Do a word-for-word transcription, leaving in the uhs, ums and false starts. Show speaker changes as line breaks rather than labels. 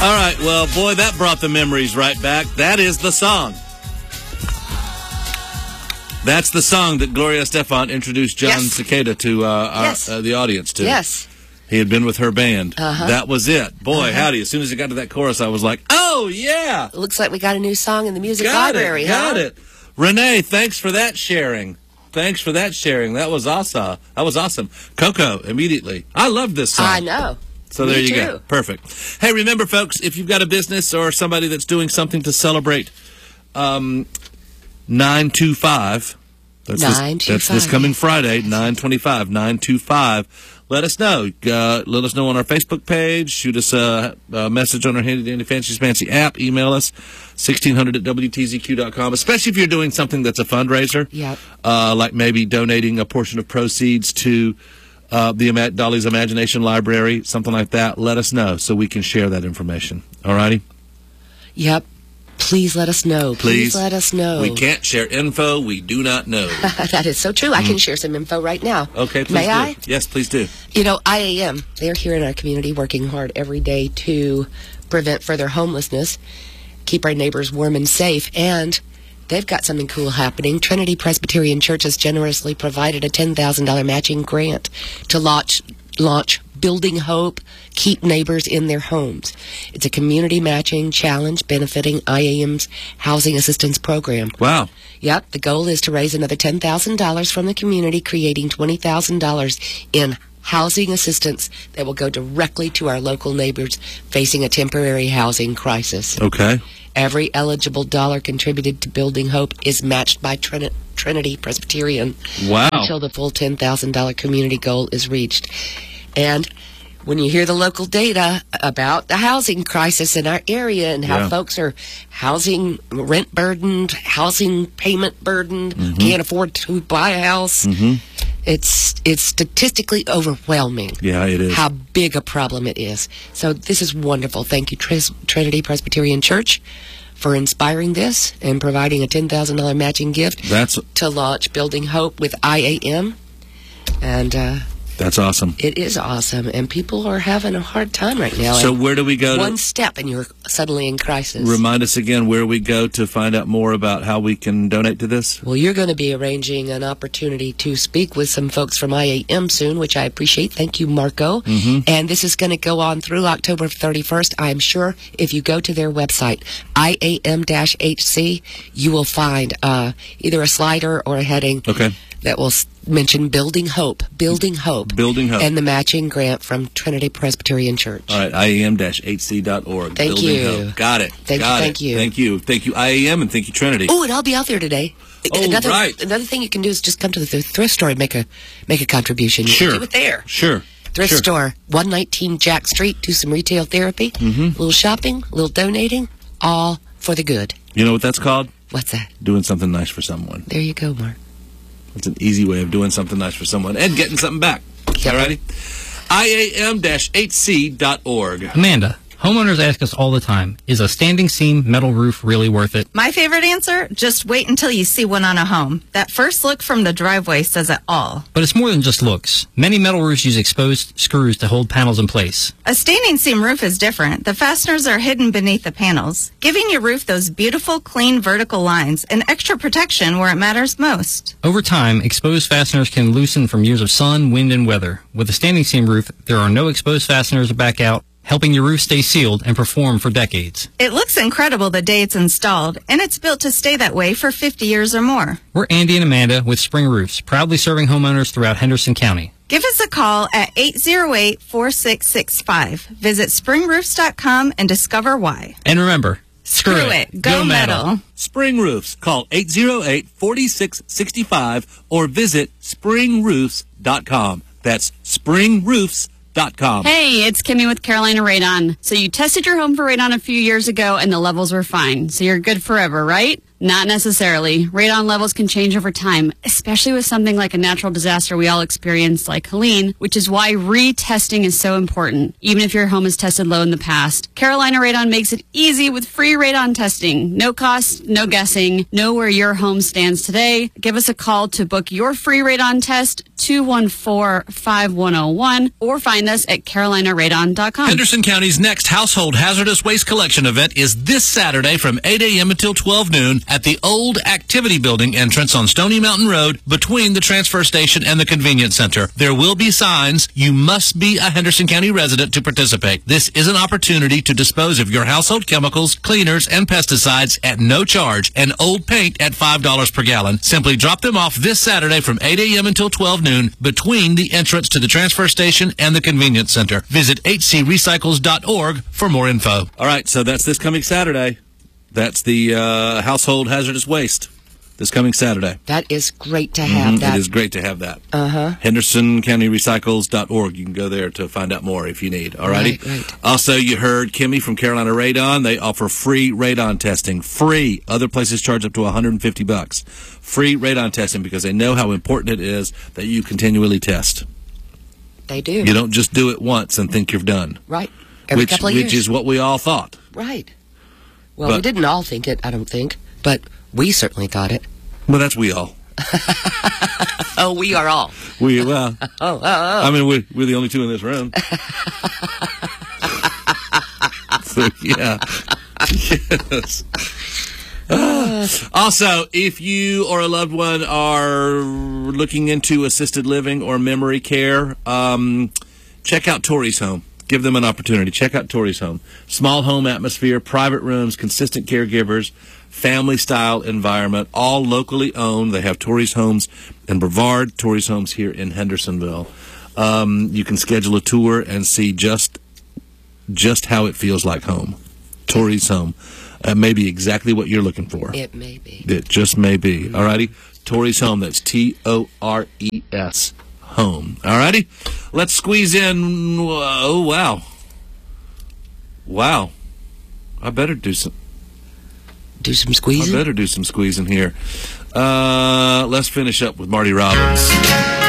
All right, well, boy, that brought the memories right back. That is the song. That's the song that Gloria Estefan introduced John
Yes.
Cicada to uh, our,
Yes.
uh, the audience to.
Yes.
He had been with her band.
Uh-huh.
That was it. Boy,
Uh-huh.
howdy. As soon as it got to that chorus, I was like, oh, yeah.
It looks like we got a new song in the music
Got
library,
it.
huh?
Got it. Renee, thanks for that sharing. Thanks for that sharing. That was awesome. That was awesome. Coco, immediately. I love this song.
I know.
So
Me
there you
too.
go. Perfect. Hey, remember, folks, if you've got a business or somebody that's doing something to celebrate um, nine two five, that's,
nine
this,
two
that's this
five.
coming Friday, nine twenty-five, nine two five. Let us know. Uh, let us know on our Facebook page. Shoot us a, a message on our Handy Dandy Fancy Fancy app. Email us, sixteen hundred at W T Z Q dot com, especially if you're doing something that's a fundraiser.
Yep.
Uh, like maybe donating a portion of proceeds to uh, the Ima- Dolly's Imagination Library, something like that. Let us know so we can share that information. All righty?
Yep. Please let us know. Please,
Please.
let us know.
We can't share info we do not know.
That is so true. I can share some info right now.
Okay, please
May
do.
I?
Yes, please do.
You know, I A M, they're here in our community working hard every day to prevent further homelessness, keep our neighbors warm and safe, and they've got something cool happening. Trinity Presbyterian Church has generously provided a ten thousand dollars matching grant to launch, launch Building Hope, Keep Neighbors in Their Homes. It's a community matching challenge benefiting I A M's Housing Assistance Program.
Wow.
Yep, the goal is to raise another ten thousand dollars from the community, creating twenty thousand dollars in housing assistance that will go directly to our local neighbors facing a temporary housing crisis.
Okay.
Every eligible dollar contributed to Building Hope is matched by Trin- Trinity Presbyterian
Wow.
until the full ten thousand dollars community goal is reached. And when you hear the local data about the housing crisis in our area and how
Yeah.
folks are housing rent burdened, housing payment burdened,
Mm-hmm.
can't afford to buy a house, it's it's statistically overwhelming.
Yeah, it is.
How big a problem it is. So this is wonderful. Thank you, Tris- Trinity Presbyterian Church, for inspiring this and providing a ten thousand dollars matching gift
That's
to launch Building Hope with I A M. And uh,
that's awesome.
it is awesome. And people are having a hard time right now.
So
And
where do we go
one
to
step and you're suddenly in crisis.
remind us again where we go to find out more about how we can donate to this?
Well, you're going to be arranging an opportunity to speak with some folks from I A M soon, which I appreciate. Thank you, Marco.
Mm-hmm.
And this is going to go on through October thirty-first. I'm sure if you go to their website, I A M H C, you will find uh, either a slider or a heading
Okay.
that will s- mention Building Hope, Building Hope,
Building Hope.
and the matching grant from Trinity Presbyterian Church.
All right, I A M H C dot org.
Thank
Building
you.
Hope. Got it.
Thank you,
Got
thank
it.
you.
Thank you. Thank you, I A M, and thank you, Trinity.
Oh, and I'll be out there today.
Oh,
another,
right.
Another thing you can do is just come to the th- thrift store and make a make a contribution. You
Sure.
can do it there.
Sure.
Thrift
Sure.
store, one nineteen Jack Street. Do some retail therapy,
Mm-hmm.
a little shopping, a little donating, all for the good.
You know what that's called?
What's that?
Doing something nice for someone.
There you go, Mark.
It's an easy way of doing something nice for someone and getting something back.
Yep.
All righty? I A M H C dot org.
Amanda, homeowners ask us all the time, is a standing seam metal roof really worth it?
My favorite answer? Just wait until you see one on a home. That first look from the driveway says it all.
But it's more than just looks. Many metal roofs use exposed screws to hold panels in place.
A standing seam roof is different. The fasteners are hidden beneath the panels, giving your roof those beautiful, clean vertical lines and extra protection where it matters most.
Over time, exposed fasteners can loosen from years of sun, wind, and weather. With a standing seam roof, there are no exposed fasteners to back out, helping your roof stay sealed and perform for decades.
It looks incredible the day it's installed, and it's built to stay that way for fifty years or more.
We're Andy and Amanda with Spring Roofs, proudly serving homeowners throughout Henderson County.
Give us a call at eight zero eight, four six six five. Visit spring roofs dot com and discover why.
And remember,
Screw it. Go metal.
Spring Roofs. Call eight zero eight, four six six five or visit spring roofs dot com. That's spring roofs dot com.
Hey, it's Kimmy with Carolina Radon. So you tested your home for radon a few years ago and the levels were fine. So you're good forever, right? Not necessarily. Radon levels can change over time, especially with something like a natural disaster we all experienced like Helene, which is why retesting is so important, even if your home has tested low in the past. Carolina Radon makes it easy with free radon testing. No cost, no guessing. Know where your home stands today. Give us a call to book your free radon test, two one four, five one zero one, or find us at carolina radon dot com.
Henderson County's next Household Hazardous Waste Collection event is this Saturday from eight a.m. until twelve noon at the old Activity Building entrance on Stony Mountain Road between the transfer station and the convenience center. There will be signs. You must be a Henderson County resident to participate. This is an opportunity to dispose of your household chemicals, cleaners, and pesticides at no charge, and old paint at five dollars per gallon. Simply drop them off this Saturday from eight a.m. until twelve noon between the entrance to the transfer station and the convenience center. Visit h c recycles dot org for more info. All right, so that's this coming Saturday. That's the uh, household hazardous waste this coming Saturday.
That is great to have
Mm-hmm.
that.
It is great to have that.
Uh-huh.
henderson county recycles dot org. You can go there to find out more if you need. All righty?
Right, right.
Also, you heard Kimmy from Carolina Radon. They offer free radon testing. Free. Other places charge up to one hundred fifty bucks. Free radon testing because they know how important it is that you continually test.
They do.
You don't just do it once and think you're done.
Right. Every
which,
couple of
which
years.
is what we all thought.
Right. Well,
But-
we didn't all think it, I don't think, but we certainly thought it.
Well, that's we all.
Oh, we are all.
We, well,
Oh, oh, oh.
I mean, we're, we're the only two in this room. So, yeah. Yes. Uh, also, if you or a loved one are looking into assisted living or memory care, um, check out Tori's Home. Give them an opportunity. Check out Tori's Home. Small home atmosphere, private rooms, consistent caregivers, family-style environment, all locally owned. They have Tori's Homes in Brevard, Tori's Homes here in Hendersonville. Um, you can schedule a tour and see just just how it feels like home. Tori's Home. Uh, may be exactly what you're looking for.
It may be.
It just may be. All righty? Tori's Home. That's T O R E S. Home. All righty? Let's squeeze in. Oh, wow. Wow. I better do some.
Do some
I
squeezing.
better do some squeezing here. Uh, let's finish up with Marty Robbins.